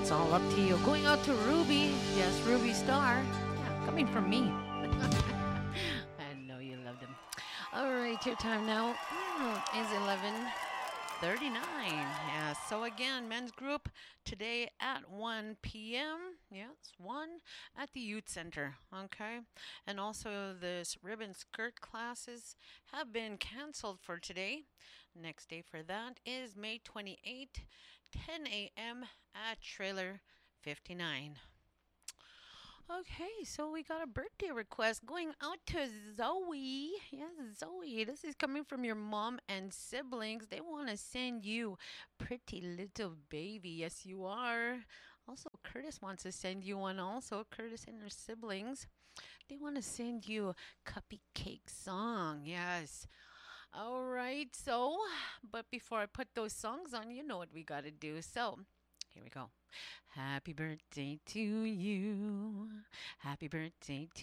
It's all up to you. Going out to Ruby. Yes, Ruby Star. Yeah, coming from me. I know you loved him. All right, your time now is 11:39. Yeah, so again, men's group today at 1 p.m. Yes, 1 at the Youth Center. Okay. And also, this ribbon skirt classes have been canceled for today. Next day for that is May 28th, 10 a.m. at Trailer 59. Okay, so we got a birthday request going out to Zoe. Yes, Zoe. This is coming from your mom and siblings. They want to send you Pretty Little Baby. Yes, you are. Also, Curtis wants to send you one also. Curtis and her siblings. They want to send you Cupcake Song. Yes. All right, so, but before I put those songs on, you know what we got to do. So, here we go. Happy birthday to you. Happy birthday